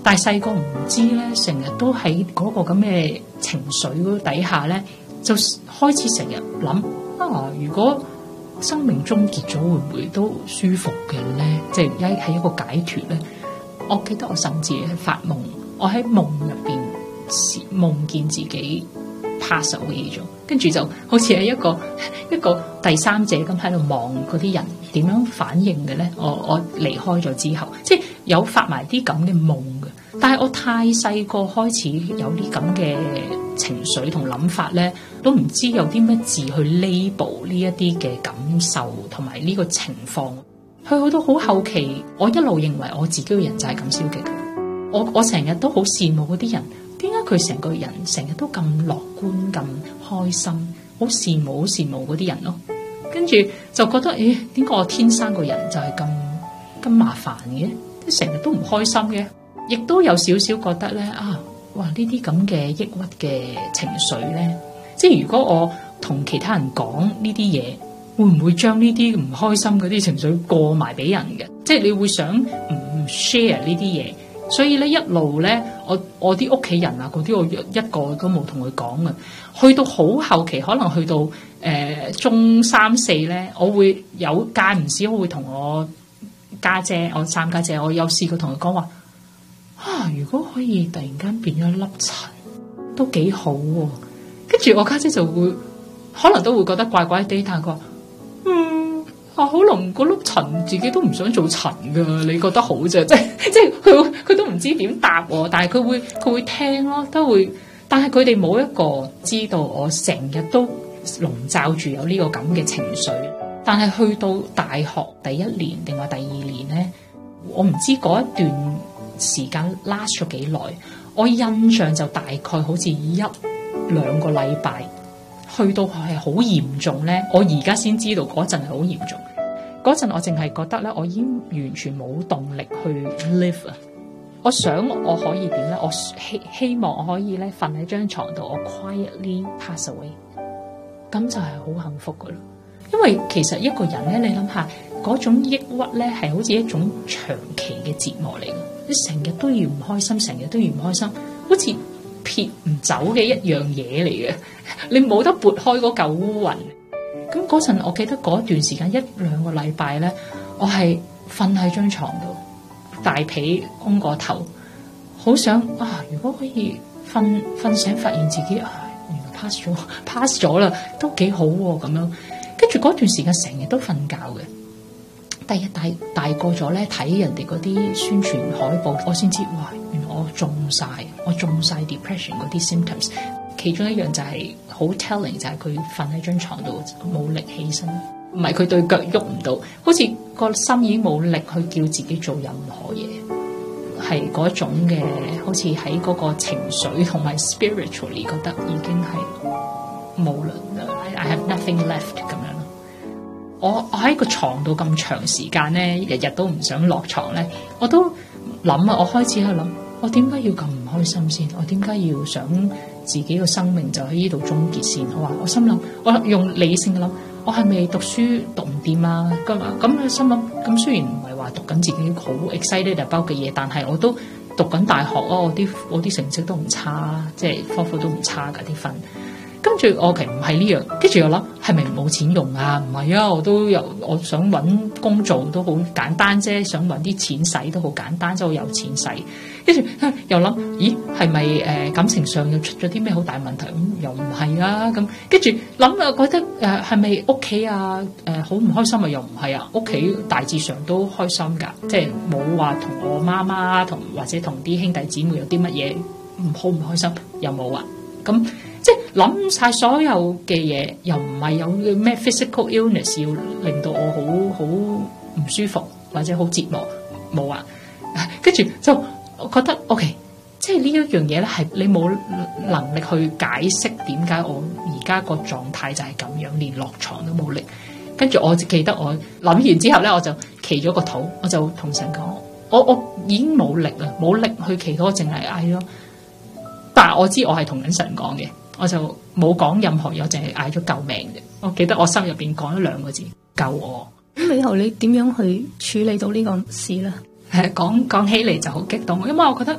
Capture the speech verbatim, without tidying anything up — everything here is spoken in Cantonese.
但係細個唔知咧，成日都喺嗰個咁嘅情緒底下咧，就開始成日諗啊，如果生命終結咗，會唔會都舒服嘅咧？即係一係一個解脫咧。我記得我甚至係發夢，我喺夢入邊夢見自己 pass away 咗，跟住就好似係一個一個第三者咁喺度望嗰啲人點樣反應嘅咧。我我離開咗之後，即係有發埋啲咁嘅夢嘅，但係我太細個開始有啲咁嘅情緒同諗法咧，都唔知有啲咩字去 label 呢一啲嘅感受同埋呢個情況。去到好後期，我一路認為我自己嘅人就係咁消極嘅。我我成日都好羨慕嗰啲人，點解佢成個人成日都咁樂觀、咁開心？好羨慕、好羨慕嗰啲人咯。跟住就覺得，誒，點解我天生個人就係咁咁麻煩嘅？成日都唔開心嘅，亦都有少少覺得咧啊，哇！呢啲咁嘅抑鬱嘅情緒咧，即係如果我同其他人講呢啲嘢，會唔會將呢啲唔開心嗰啲情緒過埋俾人嘅？即係你會想唔 share 呢啲嘢，所以咧一路咧，我我啲屋企人啊嗰啲，我一個都冇同佢講嘅。去到好後期，可能去到誒、呃、中三四咧，我會有間唔時，我會同我家姐，我三家姐，我有試過同佢講話啊，如果可以突然間變咗一粒塵，都幾好喎、啊。跟住我家姐就會可能都會覺得怪怪地，但係佢話嗯啊，可能嗰粒塵自己都唔想做塵㗎，你覺得好啫？即係即係佢佢都唔知點答我，但係佢會佢會聽咯，都會。但係佢哋冇一個知道我成日都籠罩住有呢個咁嘅情緒。但係去到大學第一年定話第二年咧，我唔知嗰一段時間 last 咗幾耐，我印象就大概好似一兩個禮拜，去到係好嚴重咧。我而家先知道嗰陣係好嚴重，嗰陣我淨係覺得咧，我已經完全冇動力去 live 啊！我想我可以點咧？我希希望我可以咧瞓喺張床度，我 quietly pass away， 咁就係好幸福噶啦。因為其實一個人咧，你諗下嗰種抑鬱咧，係好似一種長期嘅折磨嚟嘅。你成日都要唔開心，成日都要唔開心，好似撇唔走嘅一樣嘢嚟嘅。你冇得撥開嗰嚿烏雲。咁嗰陣，我記得嗰段時間一兩個禮拜咧，我係瞓喺張床度。大被空個頭，好想啊！如果可以瞓瞓醒，發現自己啊，原來 pass 咗 pass 咗啦，都幾好喎、啊、咁樣。跟住嗰段時間成日都瞓覺嘅。第日大大個咗咧，睇人哋嗰啲宣傳海報，我先知哇！原來我中晒，我中晒 depression 嗰啲 symptoms。其中一樣就係、是、好 telling，就係佢瞓喺張床度冇力起身。唔係佢對腳喐唔到，好似個心已經冇力去叫自己做任何嘢，係嗰種嘅，好似喺嗰個情緒同埋 spiritually 覺得已經係冇啦 ，I have nothing left 咁樣咯。我我喺個床度咁長時間咧，日日都唔想落床咧，我都諗啊，我開始喺度諗，我點解要咁唔開心先？我點解要想自己個生命就喺呢度終結先？我話我心諗，我用理性嘅諗。我係咪讀書讀唔掂啊？咁咁嘅心諗，咁雖然唔係話讀緊自己好 excited about 嘅嘢，但係我都讀緊大學咯。我啲我啲成績都唔差，即係科科都唔差㗎啲分。跟住我其實唔係呢樣，跟住又諗係咪冇錢用啊？唔係啊，我都有我想揾工做都好簡單啫，想揾啲錢使都好簡單，即係我有錢使。跟住又諗，咦係咪誒感情上又出咗啲咩好大問題？咁、嗯、又唔係啊咁。跟住諗啊，覺得誒係咪屋企啊誒好唔開心啊？又唔係啊，屋企大致上都開心㗎，即係冇話同我媽媽同或者同啲兄弟姊妹有啲乜嘢唔好唔開心，又冇啊咁。即係諗晒所有嘅嘢，又唔係有咩 physical illness 要令到我好好唔舒服或者好折磨，冇啊。跟住就我覺得 OK， 即係呢一樣嘢咧，係你冇能力去解釋點解我而家個狀態就係咁樣，連落床都冇力。跟住我記得我諗完之後咧，我就祈咗個禱，我就同神講：我我已經冇力啦，冇力去祈禱，我淨係嗌咯。但係我知我係同緊神講嘅。我就冇講任何嘢，我淨係嗌咗救命啫。我記得我心入邊講咗兩個字：救我。 咁以後你點樣去處理到呢個事咧？ 誒，講講起嚟就好激動，因為我覺得